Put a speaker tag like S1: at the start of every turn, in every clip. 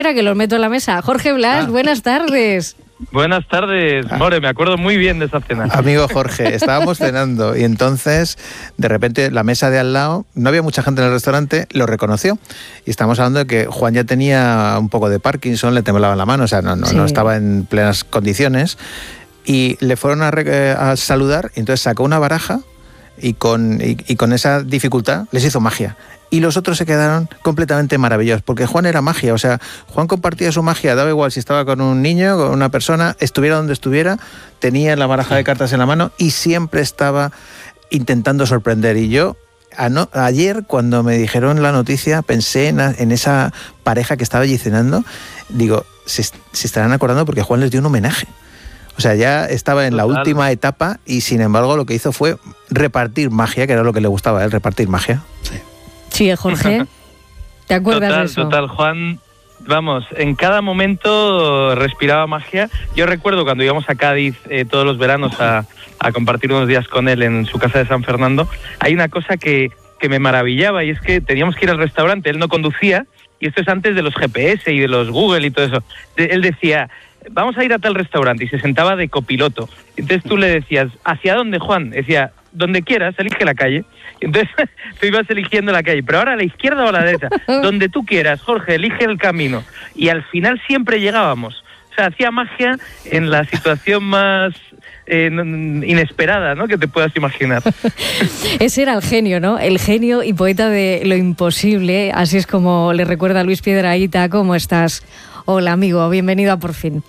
S1: Espera que los meto en la mesa. Jorge Blas, buenas tardes.
S2: Buenas tardes, More, me acuerdo muy bien de esa cena.
S3: Amigo Jorge, estábamos cenando y entonces de repente la mesa de al lado, no había mucha gente en el restaurante, lo reconoció. Y estamos hablando de que Juan ya tenía un poco de Parkinson, le temblaba la mano, o sea, no estaba en plenas condiciones. Y le fueron a saludar y entonces sacó una baraja y con esa dificultad les hizo magia. Y los otros se quedaron completamente maravillados, porque Juan era magia, o sea, Juan compartía su magia, daba igual si estaba con un niño, con una persona, estuviera donde estuviera, tenía la baraja de cartas en la mano y siempre estaba intentando sorprender. Y yo, ayer, cuando me dijeron la noticia, pensé en esa pareja que estaba allí cenando, digo, se estarán acordando porque Juan les dio un homenaje. O sea, ya estaba en la última etapa y, sin embargo, lo que hizo fue repartir magia, que era lo que le gustaba a él, repartir magia.
S1: Sí, Jorge, ¿te acuerdas de eso?
S2: Total, Juan, vamos, en cada momento respiraba magia. Yo recuerdo cuando íbamos a Cádiz todos los veranos a compartir unos días con él en su casa de San Fernando, hay una cosa que me maravillaba y es que teníamos que ir al restaurante, él no conducía, y esto es antes de los GPS y de los Google y todo eso. Él decía, vamos a ir a tal restaurante, y se sentaba de copiloto. Entonces tú le decías, ¿hacia dónde, Juan? Decía, donde quieras, elige la calle. Entonces tú ibas eligiendo la calle, pero ahora a la izquierda o a la derecha, donde tú quieras, Jorge, elige el camino. Y al final siempre llegábamos. O sea, hacía magia en la situación más inesperada, ¿no?, que te puedas imaginar.
S1: Ese era el genio, ¿no? El genio y poeta de lo imposible. Así es como le recuerda a Luis Piedrahita. ¿Cómo estás? Hola, amigo, bienvenido a Por Fin.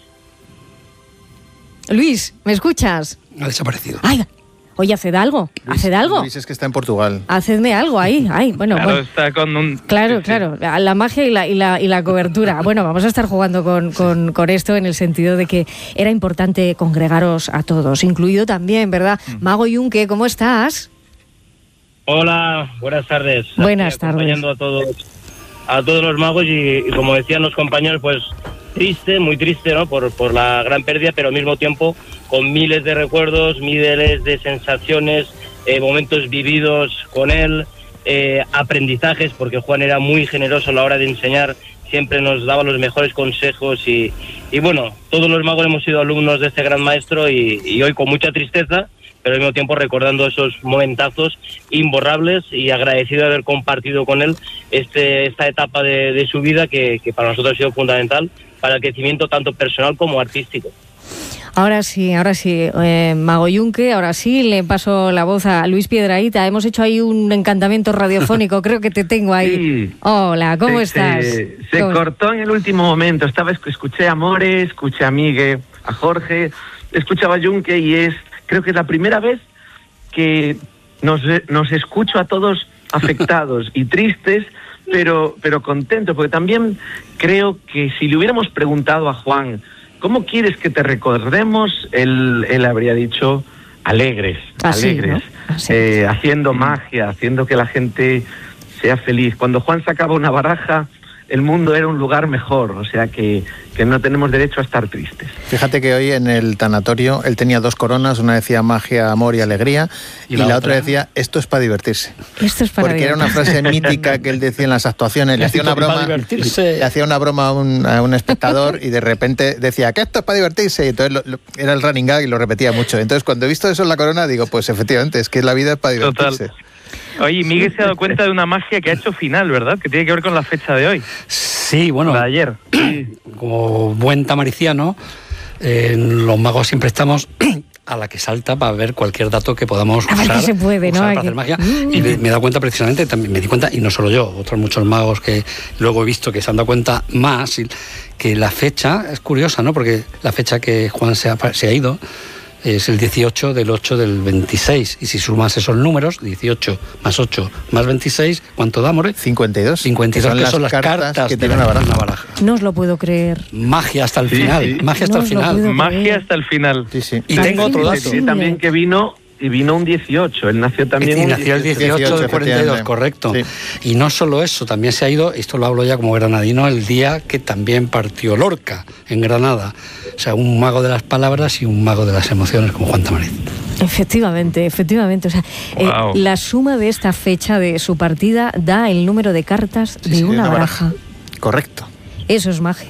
S1: Luis, ¿me escuchas?
S4: Ha desaparecido.
S1: ¡Ay! Oye, haced algo, haced algo.
S3: Luis es que está en Portugal.
S1: Hacedme algo ahí, bueno.
S2: Claro, está con un...
S1: Claro, la magia y la cobertura. Bueno, vamos a estar jugando con esto en el sentido de que era importante congregaros a todos, incluido también, ¿verdad? Mago Yunque, ¿cómo estás?
S5: Hola, buenas tardes.
S1: Buenas tardes.
S5: Acompañando a todos los magos y como decían los compañeros, pues triste, muy triste, ¿no? Por la gran pérdida, pero al mismo tiempo con miles de recuerdos, miles de sensaciones, momentos vividos con él, aprendizajes, porque Juan era muy generoso a la hora de enseñar, siempre nos daba los mejores consejos y bueno, todos los magos hemos sido alumnos de este gran maestro y hoy con mucha tristeza, pero al mismo tiempo recordando esos momentazos imborrables y agradecido de haber compartido con él esta etapa de su vida que para nosotros ha sido fundamental para el crecimiento tanto personal como artístico.
S1: Ahora sí, Mago Yunque, ahora sí, le paso la voz a Luis Piedrahita. Hemos hecho ahí un encantamiento radiofónico, creo que te tengo ahí.
S6: Sí.
S1: Hola, ¿cómo estás?
S6: Se cortó en el último momento, escuché a More, escuché a Migue, a Jorge, escuchaba a Yunque y creo que es la primera vez que nos escucho a todos afectados y tristes, pero contentos, porque también creo que si le hubiéramos preguntado a Juan, ¿cómo quieres que te recordemos? Él habría dicho alegres, ¿no? Haciendo magia, haciendo que la gente sea feliz. Cuando Juan sacaba una baraja, el mundo era un lugar mejor, o sea que no tenemos derecho a estar tristes.
S3: Fíjate que hoy en el tanatorio él tenía dos coronas, una decía magia, amor y alegría, y la otra decía esto es para divertirse.
S1: Esto es para
S3: Porque era una frase mítica que él decía en las actuaciones, le hacía una broma a un espectador y de repente decía que esto es para divertirse, y entonces era el running gag y lo repetía mucho. Entonces cuando he visto eso en la corona digo, pues efectivamente, es que la vida es para divertirse.
S2: Total. Oye, Miguel se ha dado cuenta de una magia que ha hecho final, ¿verdad? Que tiene que ver con la fecha de hoy.
S4: Sí, bueno.
S2: La de ayer.
S4: Como buen tamariciano, los magos siempre estamos a la que salta para ver cualquier dato que podamos usar.
S1: A ver qué se puede, ¿no?
S4: Para hacer magia. Y me he dado cuenta precisamente, también me di cuenta, y no solo yo, otros muchos magos que luego he visto que se han dado cuenta más, que la fecha es curiosa, ¿no? Porque la fecha que Juan se ha ido es el 18 del 8 del 26. Y si sumas esos números, 18 más 8 más 26, ¿cuánto da, More?
S3: 52.
S4: 52, que son las cartas
S3: que tiene una baraja.
S1: No os lo puedo creer.
S4: Magia hasta el final.
S6: Sí.
S4: Magia hasta el final.
S2: Magia hasta el final.
S3: Sí.
S4: Y tengo otro dato.
S6: Sí, también que vino un 18. Él nació también
S4: y nació el 18 del 42, correcto.
S3: Sí.
S4: Y no solo eso, también se ha ido, esto lo hablo ya como granadino, el día que también partió Lorca en Granada. O sea, un mago de las palabras y un mago de las emociones como Juan Tamariz.
S1: Efectivamente. O sea,
S2: wow.
S1: La suma de esta fecha de su partida da el número de cartas de una baraja.
S3: Correcto.
S1: Eso es magia.